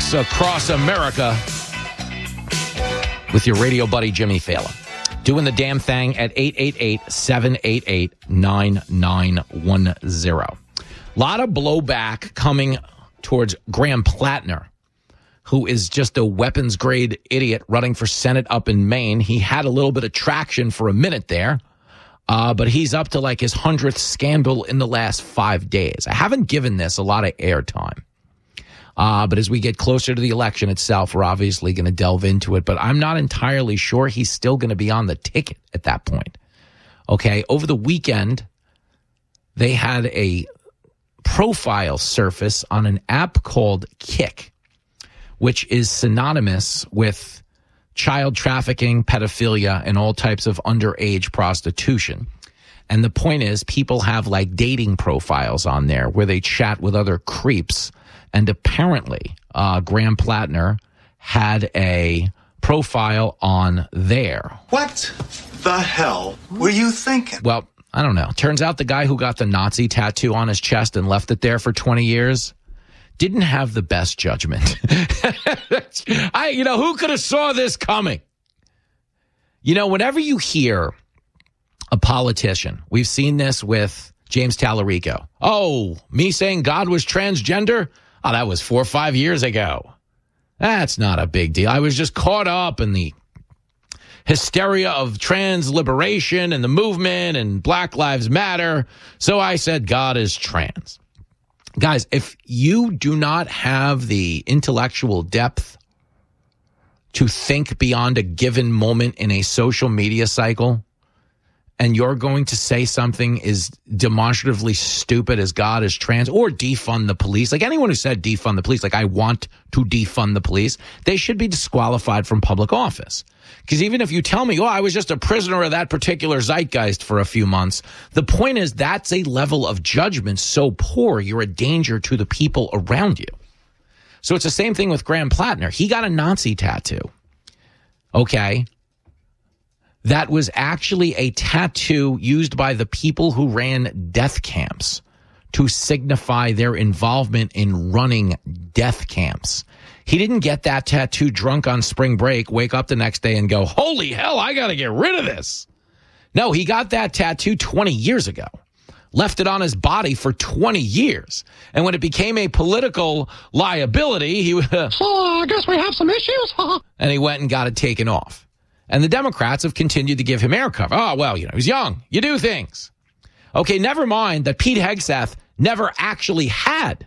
Sports across America with your radio buddy, Jimmy Fallon. Doing the damn thing at 888-788-9910. A lot of blowback coming towards Graham Plattner, who is just a weapons-grade idiot running for Senate up in Maine. He had a little bit of traction for a minute there, but he's up to like his 100th scandal in the last 5 days. I haven't given this a lot of airtime. But as we get closer to the election itself, we're obviously going to delve into it. But I'm not entirely sure he's still going to be on the ticket at that point. Okay, over the weekend, they had a profile surface on an app called Kik, which is synonymous with child trafficking, pedophilia, and all types of underage prostitution. And the point is, people have like dating profiles on there where they chat with other creeps. And apparently, Graham Plattner had a profile on there. What the hell were you thinking? Well, I don't know. Turns out the guy who got the Nazi tattoo on his chest and left it there for 20 years didn't have the best judgment. Who could have saw this coming? Whenever you hear a politician, we've seen this with James Tallarico. Oh, me saying God was transgender? Oh, that was 4 or 5 years ago. That's not a big deal. I was just caught up in the hysteria of trans liberation and the movement and Black Lives Matter. So I said God is trans. Guys, if you do not have the intellectual depth to think beyond a given moment in a social media cycle, and you're going to say something as demonstratively stupid as God is trans, or defund the police, like anyone who said defund the police, like I want to defund the police, they should be disqualified from public office. Because even if you tell me, I was just a prisoner of that particular zeitgeist for a few months, the point is that's a level of judgment so poor, you're a danger to the people around you. So it's the same thing with Graham Plattner. He got a Nazi tattoo. Okay. That was actually a tattoo used by the people who ran death camps to signify their involvement in running death camps. He didn't get that tattoo drunk on spring break, wake up the next day and go, holy hell, I got to get rid of this. No, he got that tattoo 20 years ago, left it on his body for 20 years. And when it became a political liability, I guess we have some issues. And he went and got it taken off. And the Democrats have continued to give him air cover. Oh, well, he's young. You do things. Okay, never mind that Pete Hegseth never actually had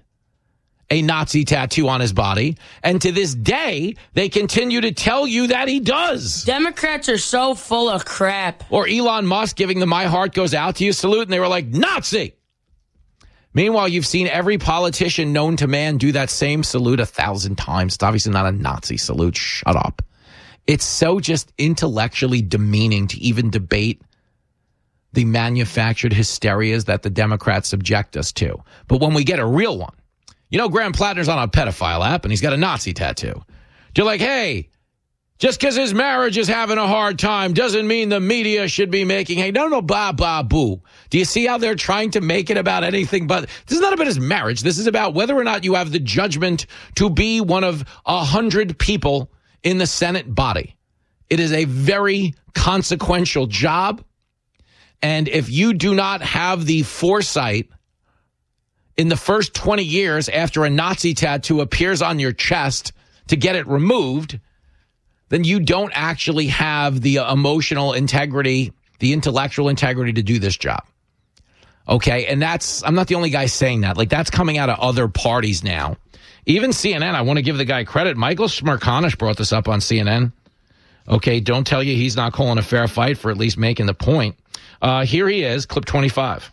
a Nazi tattoo on his body. And to this day, they continue to tell you that he does. Democrats are so full of crap. Or Elon Musk giving the My Heart Goes Out to You salute, and they were like, Nazi! Meanwhile, you've seen every politician known to man do that same salute 1,000 times. It's obviously not a Nazi salute. Shut up. It's so just intellectually demeaning to even debate the manufactured hysterias that the Democrats subject us to. But when we get a real one, Graham Plattner's on a pedophile app and he's got a Nazi tattoo. You're like, hey, just because his marriage is having a hard time doesn't mean the media should be making, hey, no, bah, bah, boo. Do you see how they're trying to make it about anything but, this is not about his marriage. This is about whether or not you have the judgment to be one of 100 people in the Senate body. It is a very consequential job. And if you do not have the foresight in the first 20 years after a Nazi tattoo appears on your chest to get it removed, then you don't actually have the emotional integrity, the intellectual integrity to do this job. Okay, and I'm not the only guy saying that. Like, that's coming out of other parties now. Even CNN, I want to give the guy credit. Michael Smerconish brought this up on CNN. Okay, don't tell you he's not calling a fair fight for at least making the point. Here he is, clip 25.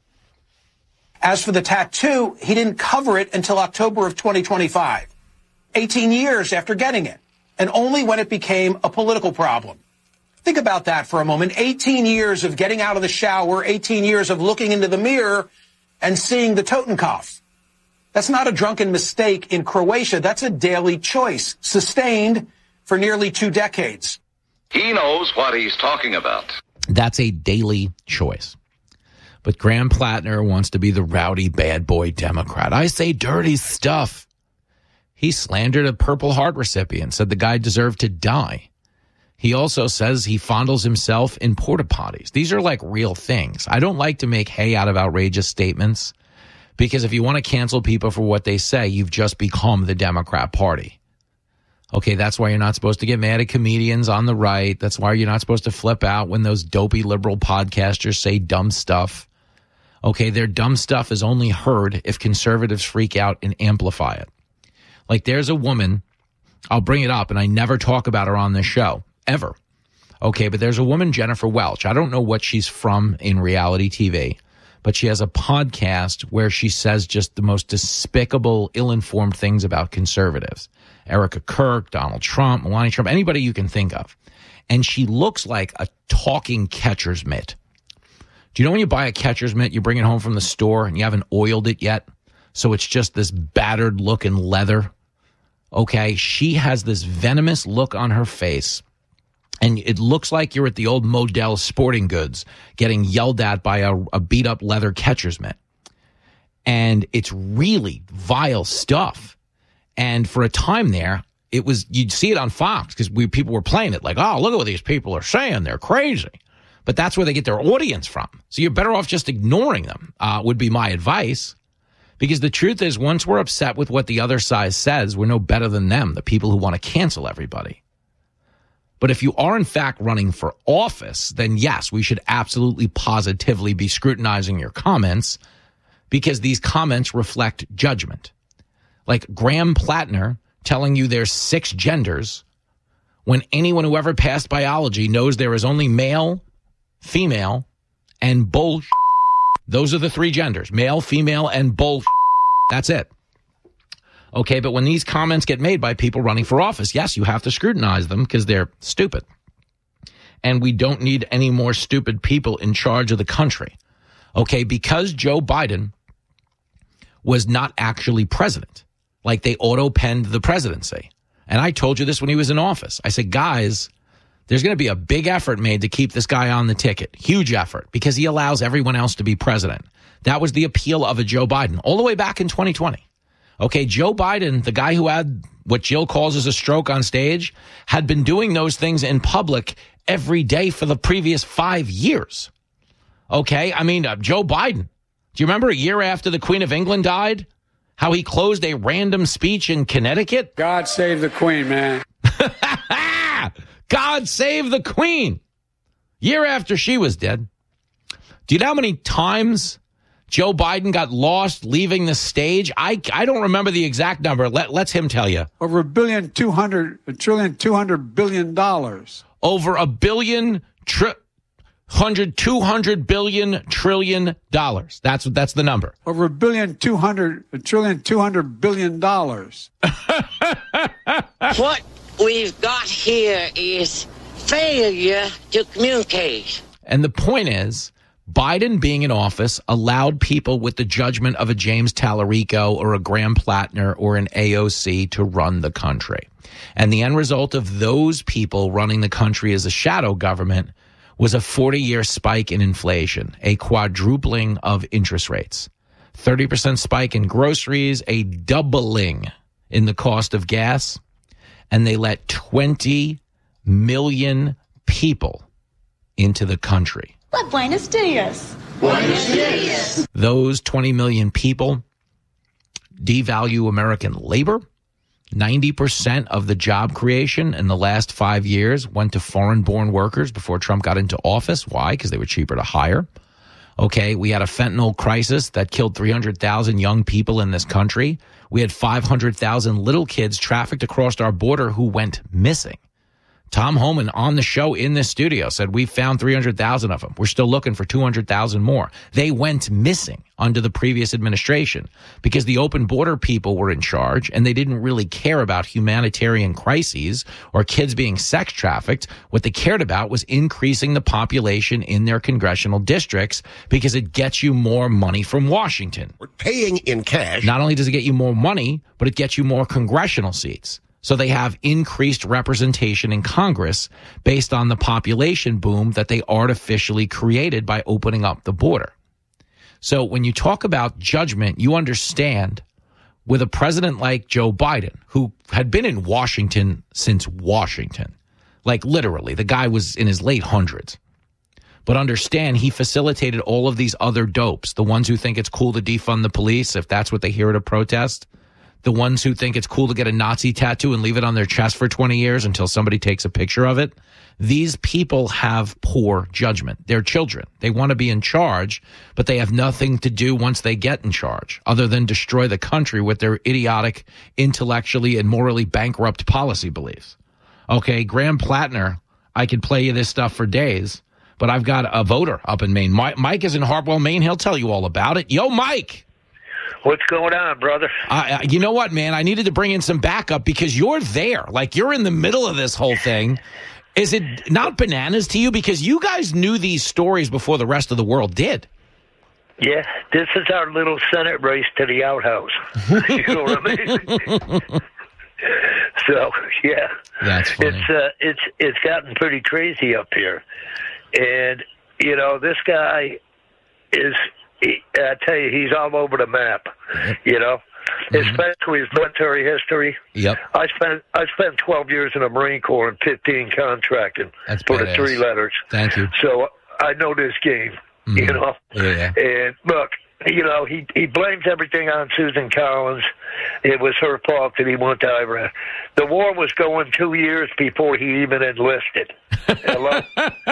As for the tattoo, he didn't cover it until October of 2025, 18 years after getting it, and only when it became a political problem. Think about that for a moment. 18 years of getting out of the shower, 18 years of looking into the mirror and seeing the Totenkopf. That's not a drunken mistake in Croatia. That's a daily choice, sustained for nearly 2 decades. He knows what he's talking about. That's a daily choice. But Graham Plattner wants to be the rowdy bad boy Democrat. I say dirty stuff. He slandered a Purple Heart recipient, said the guy deserved to die. He also says he fondles himself in porta potties. These are like real things. I don't like to make hay out of outrageous statements because if you want to cancel people for what they say, you've just become the Democrat Party. Okay, that's why you're not supposed to get mad at comedians on the right. That's why you're not supposed to flip out when those dopey liberal podcasters say dumb stuff. Okay, their dumb stuff is only heard if conservatives freak out and amplify it. Like there's a woman, I'll bring it up, and I never talk about her on this show, ever. Okay, but there's a woman, Jennifer Welch. I don't know what she's from in reality TV, but she has a podcast where she says just the most despicable, ill-informed things about conservatives. Erica Kirk, Donald Trump, Melania Trump, anybody you can think of. And she looks like a talking catcher's mitt. Do you know when you buy a catcher's mitt, you bring it home from the store and you haven't oiled it yet? So it's just this battered looking leather. Okay, she has this venomous look on her face. And it looks like you're at the old Modell Sporting Goods getting yelled at by a beat-up leather catcher's mitt. And it's really vile stuff. And for a time there, it was, you'd see it on Fox because people were playing it like, oh, look at what these people are saying. They're crazy. But that's where they get their audience from. So you're better off just ignoring them, would be my advice. Because the truth is, once we're upset with what the other side says, we're no better than them, the people who want to cancel everybody. But if you are, in fact, running for office, then yes, we should absolutely positively be scrutinizing your comments because these comments reflect judgment. Like Graham Plattner telling you there's 6 genders when anyone who ever passed biology knows there is only male, female, and bull. Those are the 3 genders, male, female, and bull. That's it. Okay, but when these comments get made by people running for office, yes, you have to scrutinize them because they're stupid. And we don't need any more stupid people in charge of the country. Okay, because Joe Biden was not actually president. Like they auto-penned the presidency. And I told you this when he was in office. I said, guys, there's going to be a big effort made to keep this guy on the ticket. Huge effort because he allows everyone else to be president. That was the appeal of a Joe Biden all the way back in 2020. Okay, Joe Biden, the guy who had what Jill calls as a stroke on stage, had been doing those things in public every day for the previous 5 years. Okay, I mean, Joe Biden. Do you remember a year after the Queen of England died? How he closed a random speech in Connecticut? God save the Queen, man. God save the Queen. Year after she was dead. Do you know how many times Joe Biden got lost leaving the stage? I don't remember the exact number. Let's him tell you. Over $1.2 trillion. Over $1 billion, $200 billion trillion. That's the number. Over $200 billion. What we've got here is failure to communicate. And the point is, Biden being in office allowed people with the judgment of a James Tallarico or a Graham Plattner or an AOC to run the country. And the end result of those people running the country as a shadow government was a 40-year spike in inflation, a quadrupling of interest rates, 30% spike in groceries, a doubling in the cost of gas, and they let 20 million people into the country. Well, buenos dias. Buenos dias. Those 20 million people devalue American labor. 90% of the job creation in the last 5 years went to foreign-born workers before Trump got into office. Why? Because they were cheaper to hire. Okay, we had a fentanyl crisis that killed 300,000 young people in this country. We had 500,000 little kids trafficked across our border who went missing. Tom Homan on the show in this studio said we found 300,000 of them. We're still looking for 200,000 more. They went missing under the previous administration because the open border people were in charge and they didn't really care about humanitarian crises or kids being sex trafficked. What they cared about was increasing the population in their congressional districts because it gets you more money from Washington. We're paying in cash. Not only does it get you more money, but it gets you more congressional seats. So they have increased representation in Congress based on the population boom that they artificially created by opening up the border. So when you talk about judgment, you understand with a president like Joe Biden, who had been in Washington since Washington. Like literally, the guy was in his late hundreds. But understand, he facilitated all of these other dopes, the ones who think it's cool to defund the police if that's what they hear at a protest, the ones who think it's cool to get a Nazi tattoo and leave it on their chest for 20 years until somebody takes a picture of it. These people have poor judgment. They're children. They want to be in charge, but they have nothing to do once they get in charge other than destroy the country with their idiotic, intellectually and morally bankrupt policy beliefs. Okay, Graham Plattner, I could play you this stuff for days, but I've got a voter up in Maine. Mike is in Hartwell, Maine. He'll tell you all about it. Yo, Mike. What's going on, brother? You know what, man? I needed to bring in some backup because you're there. Like, you're in the middle of this whole thing. Is it not bananas to you? Because you guys knew these stories before the rest of the world did. Yeah, this is our little Senate race to the outhouse. You know what I mean? So, yeah. That's funny. It's gotten pretty crazy up here. And, you know, this guy is, I tell you, he's all over the map, you know? Especially his military history. Yep. I spent 12 years in the Marine Corps and 15 contracting for the 3 letters. Thank you. So I know this game, you know. Yeah. And look, you know, he blames everything on Susan Collins. It was her fault that he went to Iraq. The war was going 2 years before he even enlisted. Hello?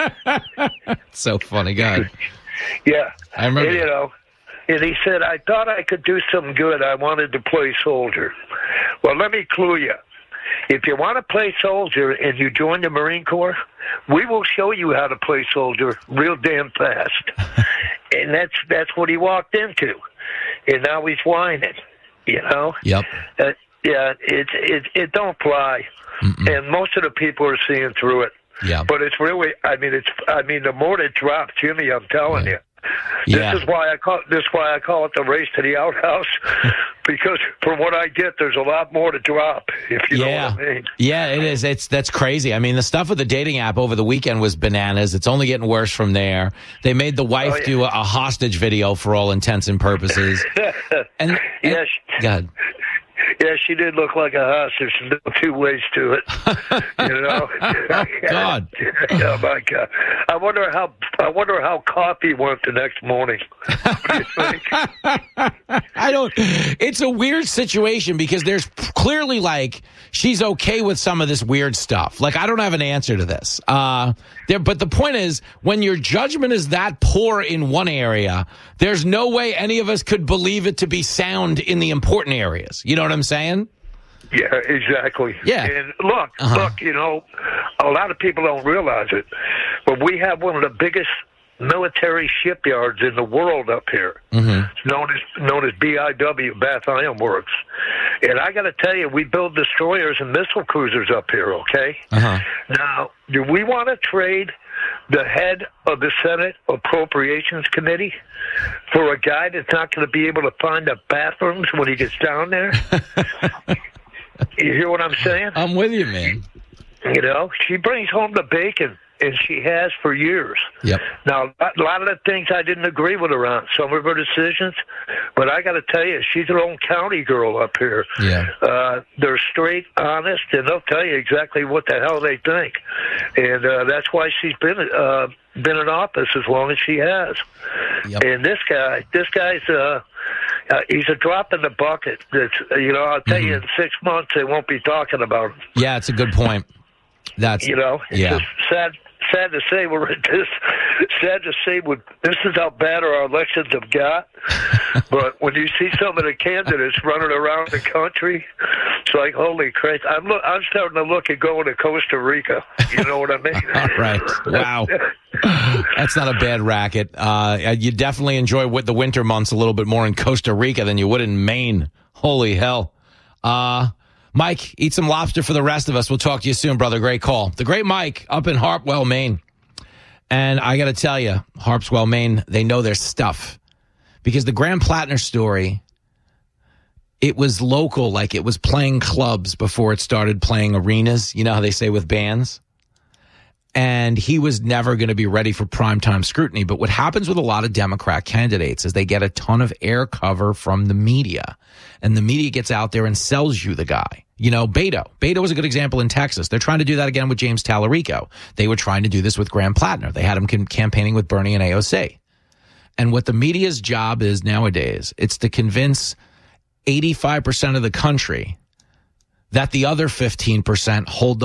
So funny, God. Yeah. I remember. And, you know. And he said, I thought I could do some good. I wanted to play soldier. Well, let me clue you. If you want to play soldier and you join the Marine Corps, we will show you how to play soldier real damn fast. And that's what he walked into. And now he's whining, you know? Yep. Yeah, it don't fly. And most of the people are seeing through it. Yeah. But it's really, I mean, the more it drops, Jimmy, I'm telling you. Yeah. This is why I call it the race to the outhouse, because from what I get, there's a lot more to drop. If you know what I mean. Yeah, it is. That's crazy. I mean, the stuff with the dating app over the weekend was bananas. It's only getting worse from there. They made the wife do a hostage video for all intents and purposes. and yes, God. Yeah, she did look like a hostage. There's no 2 ways to it, you know. God. Oh my God! I wonder how coffee went the next morning. What do you think? I don't. It's a weird situation because there's clearly like she's okay with some of this weird stuff. Like I don't have an answer to this. But the point is, when your judgment is that poor in one area, there's no way any of us could believe it to be sound in the important areas. You know what I'm saying? Yeah, exactly. Yeah. And look, you know, a lot of people don't realize it, but we have one of the biggest military shipyards in the world up here, known as BIW, Bath Iron Works. And I got to tell you, we build destroyers and missile cruisers up here, okay? Now, do we want to trade the head of the Senate Appropriations Committee for a guy that's not going to be able to find the bathrooms when he gets down there? You hear what I'm saying? I'm with you, man. You know, she brings home the bacon, and she has for years. Yep. Now, a lot of the things I didn't agree with her on, some of her decisions, but I got to tell you, she's her own county girl up here. Yeah. They're straight, honest, and they'll tell you exactly what the hell they think. And that's why she's been in office as long as she has. Yep. And this guy's he's a drop in the bucket. That's, you know, I'll tell you, in 6 months they won't be talking about him. Yeah, it's a good point. That's you know, it's just sad to say we're at this. Sad to say this is how bad our elections have got. But when you see some of the candidates running around the country, it's like, holy Christ! I'm starting to look at going to Costa Rica. You know what I mean? All right. Wow. That's not a bad racket. You definitely enjoy the winter months a little bit more in Costa Rica than you would in Maine. Holy hell. Mike, eat some lobster for the rest of us. We'll talk to you soon, brother. Great call. The great Mike up in Harpwell, Maine. And I got to tell you, Harpswell, Maine, they know their stuff. Because the Graham Plattner story, it was local, like it was playing clubs before it started playing arenas. You know how they say with bands? And he was never going to be ready for primetime scrutiny. But what happens with a lot of Democrat candidates is they get a ton of air cover from the media. And the media gets out there and sells you the guy. You know, Beto. Beto was a good example in Texas. They're trying to do that again with James Tallarico. They were trying to do this with Graham Plattner. They had him campaigning with Bernie and AOC. And what the media's job is nowadays, it's to convince 85% of the country that the other 15% hold the